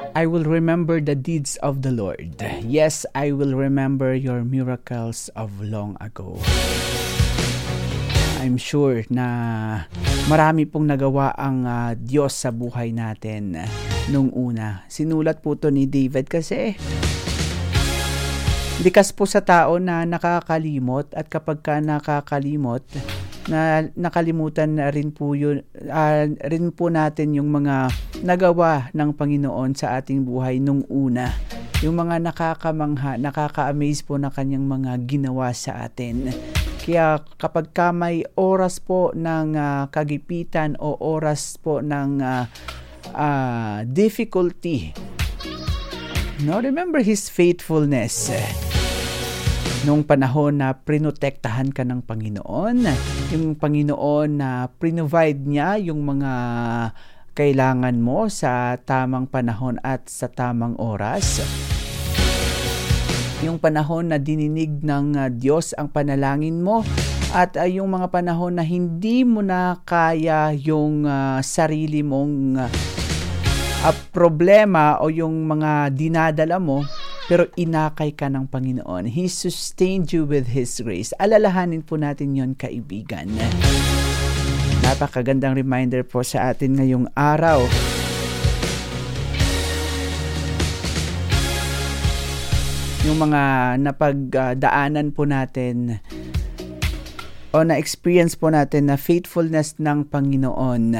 I will remember the deeds of the Lord. Yes, I will remember your miracles of long ago. I'm sure na marami pong nagawa ang Diyos sa buhay natin nung una. Sinulat po to ni David kasi likas po sa tao na nakakalimot, at kapag ka nakakalimot, na nakalimutan na rin po natin yung mga nagawa ng Panginoon sa ating buhay nung una. Yung mga nakakamangha, nakaka-amaze po na kanyang mga ginawa sa atin. Kaya kapag ka may oras po ng kagipitan o oras po ng difficulty, remember His faithfulness. Nung panahon na prinotektahan ka ng Panginoon, yung Panginoon na provide niya yung mga kailangan mo sa tamang panahon at sa tamang oras. Yung panahon na dininig ng Diyos ang panalangin mo, at yung mga panahon na hindi mo na kaya yung sarili mong problema o yung mga dinadala mo, pero inakay ka ng Panginoon. He sustained you with His grace. Alalahanin po natin yon, kaibigan. Napakagandang reminder po sa atin ngayong araw. Yung mga napagdaanan po natin o na-experience po natin na faithfulness ng Panginoon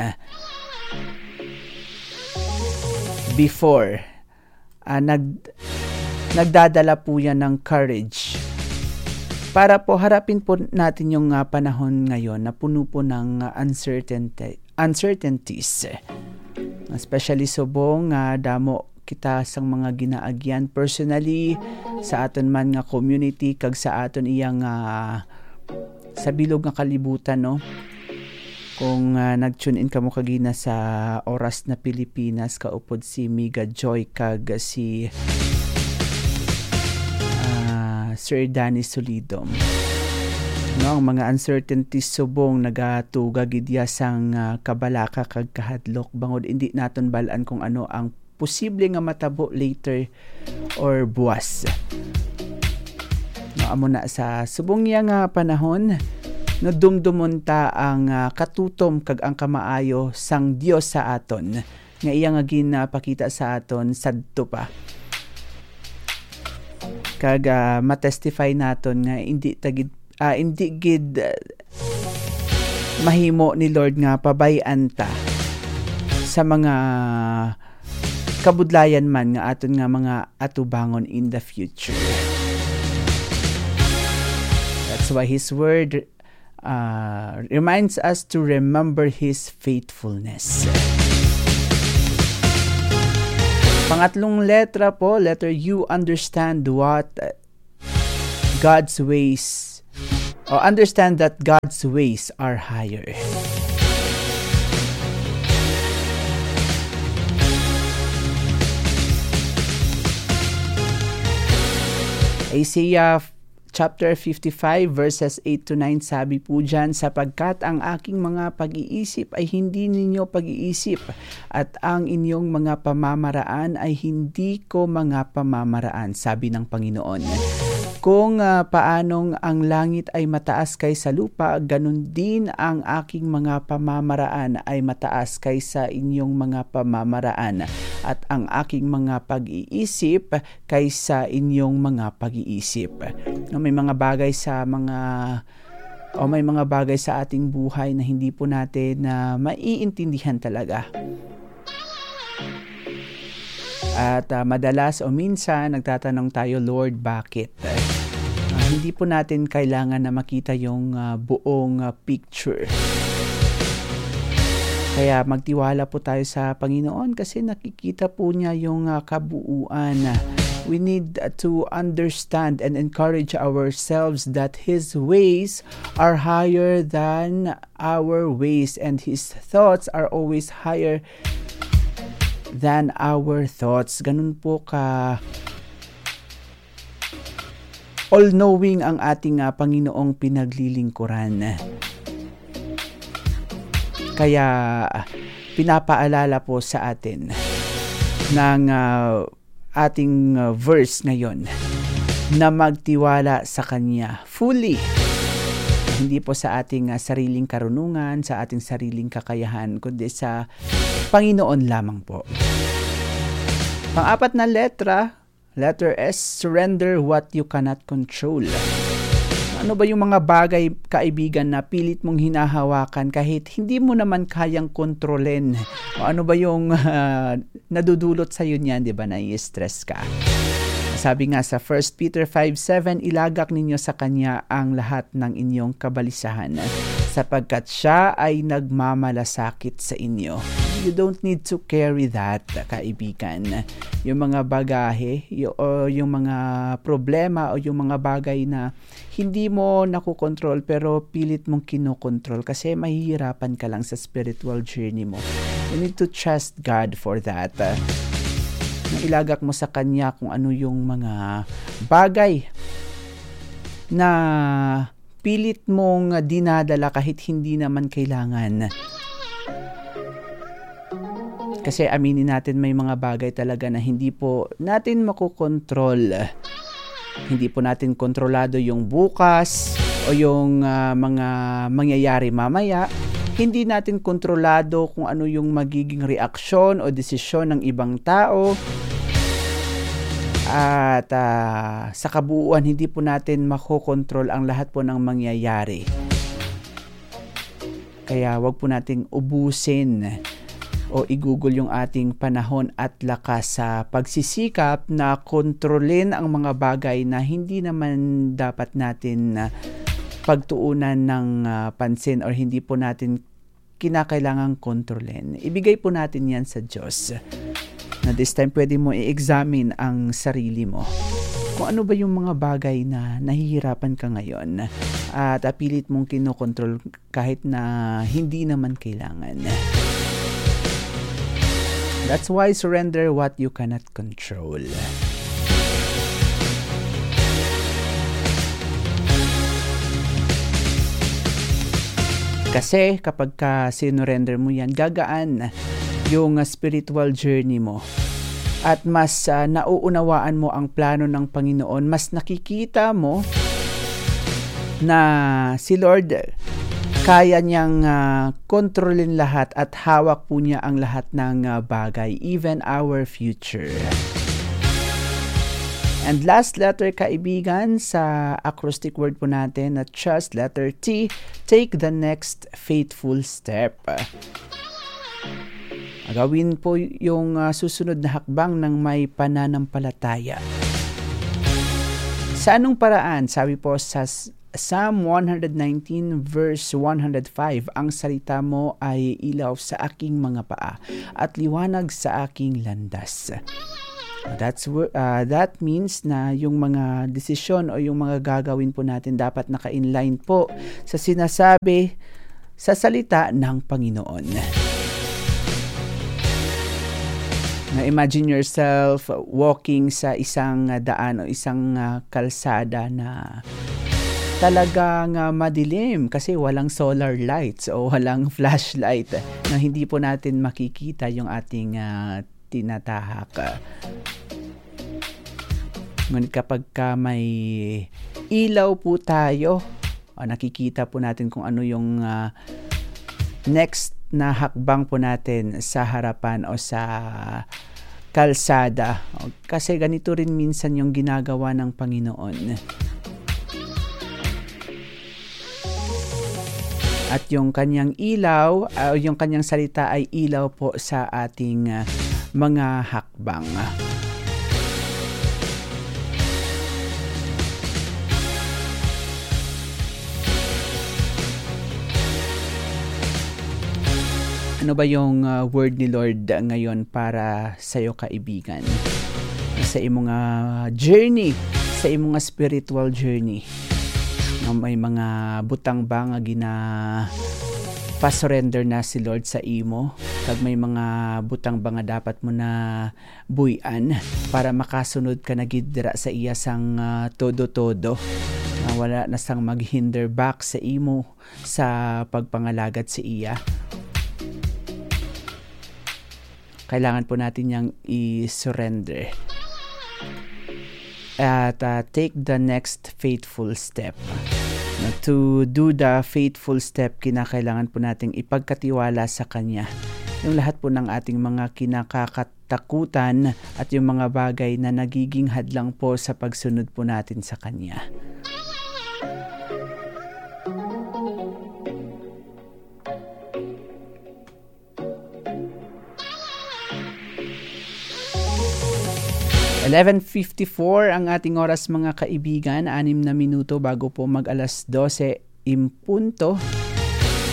before, nagdadala po yan ng courage para po harapin po natin yung panahon ngayon na puno po ng uncertainties. Especially subong damo kita sang mga ginaagyan personally sa aton man nga community kag sa aton iyang sa bilog nga kalibutan, no? Kung nag-tune in ka mo kagina sa Oras na Pilipinas, kaupod si Miga Joy kag si Sir Danny Solidom. No, ang mga uncertainties subong nagatugag idya sang kabalaka kag kahadlok bangod hindi naton balaan kung ano ang posible nga matabo later or buwas. No, amo na sa subong nga panahon no dumdumonta ang katutom kag ang kamaayo sang Dios sa aton nga iya nga ginapakita sa aton sadto pa. Kag matestify naton nga hindi gid mahimo ni Lord nga pabayan ta sa mga kabudlayan man nga aton nga mga atubangon in the future. That's why His word reminds us to remember His faithfulness. Pangatlong letra po, letter U, understand what God's ways, or understand that God's ways are higher. Isaiah chapter 55 verses 8 to 9, sabi po dyan, sapagkat ang aking mga pag-iisip ay hindi ninyo pag-iisip, at ang inyong mga pamamaraan ay hindi ko mga pamamaraan, sabi ng Panginoon. Kung paanong ang langit ay mataas kaysa lupa, ganun din ang aking mga pamamaraan ay mataas kaysa inyong mga pamamaraan, at ang aking mga pag-iisip kaysa inyong mga pag-iisip. No, may mga bagay sa may mga bagay sa ating buhay na hindi po natin maiintindihan talaga. At madalas o minsan nagtatanong tayo, Lord, bakit? Hindi po natin kailangan na makita yung buong picture. Kaya magtiwala po tayo sa Panginoon kasi nakikita po niya yung kabuuan. We need to understand and encourage ourselves that His ways are higher than our ways, and His thoughts are always higher than our thoughts. Ganun po ka all-knowing ang ating Panginoong pinaglilingkuran. Kaya pinapaalala po sa atin ng ating verse ngayon, na magtiwala sa Kanya fully. Hindi po sa ating sariling karunungan, sa ating sariling kakayahan, kundi sa Panginoon lamang po. Pang-apat na letter S, surrender what you cannot control. Ano ba yung mga bagay, kaibigan, na pilit mong hinahawakan kahit hindi mo naman kayang kontrolin? O ano ba yung nadudulot sa'yo niyan, di ba, na i-stress ka? Sabi nga sa 1 Peter 5:7, ilagak ninyo sa Kanya ang lahat ng inyong kabalisahan, sapagkat Siya ay nagmamalasakit sa inyo. You don't need to carry that, kaibigan. Yung mga bagahe, o yung mga problema, o yung mga bagay na hindi mo nakukontrol pero pilit mong kinokontrol kasi mahihirapan ka lang sa spiritual journey mo. You need to trust God for that. Ilagak mo sa Kanya kung ano yung mga bagay na pilit mong dinadala kahit hindi naman kailangan. Kasi aminin natin, may mga bagay talaga na hindi po natin makokontrol. Hindi po natin kontrolado yung bukas o yung mga mangyayari mamaya. Hindi natin kontrolado kung ano yung magiging reaksyon o desisyon ng ibang tao. At sa kabuuan, hindi po natin makokontrol ang lahat po ng mangyayari. Kaya wag po nating ubusin o igugol yung ating panahon at lakas sa pagsisikap na kontrolin ang mga bagay na hindi naman dapat natin pagtuunan ng pansin or hindi po natin kinakailangang kontrolin. Ibigay po natin yan sa Diyos. Na this time pwede mo i-examine ang sarili mo. Kung ano ba yung mga bagay na nahihirapan ka ngayon at pilit mong kinokontrol kahit na hindi naman kailangan. That's why surrender what you cannot control. Kasi kapag sinurrender mo yan, gagaan yung spiritual journey mo. At mas nauunawaan mo ang plano ng Panginoon. Mas nakikita mo na si Lord kaya niyang kontrolin lahat at hawak po niya ang lahat ng bagay, even our future. And last letter, kaibigan, sa acrostic word po natin na trust, letter T, take the next faithful step. Gawin po yung susunod na hakbang ng may pananampalataya. Sa anong paraan? Sabi po sa Psalm 119 verse 105, ang salita mo ay ilaw sa aking mga paa at liwanag sa aking landas. That means na yung mga desisyon o yung mga gagawin po natin dapat naka-inline po sa sinasabi sa salita ng Panginoon. Now, imagine yourself walking sa isang daan o isang kalsada na talagang madilim kasi walang solar lights o walang flashlight na hindi po natin makikita yung ating tinatahak. Ngunit kapag may ilaw po tayo, nakikita po natin kung ano yung next na hakbang po natin sa harapan o sa kalsada. Kasi ganito rin minsan yung ginagawa ng Panginoon. At yung kanyang ilaw, yung kanyang salita ay ilaw po sa ating mga hakbang. Ano ba yung word ni Lord ngayon para sa iyo, kaibigan? Sa imong journey, sa imong spiritual journey. May mga butang ba nga pa-surrender na si Lord sa imo? Kag may mga butang ba nga dapat mo na buyan para makasunod ka na gid dira sa iya sang todo-todo? Wala na sang maghinder back sa imo sa pagpangalagad sa iya. kailangan po natin yang i-surrender. At take the next faithful step. To do the faithful step, kinakailangan po nating ipagkatiwala sa Kanya yung lahat po ng ating mga kinakatakutan at yung mga bagay na nagiging hadlang po sa pagsunod po natin sa Kanya. (11:54) ang ating oras mga kaibigan, 6 na minuto bago po mag alas 12 impunto.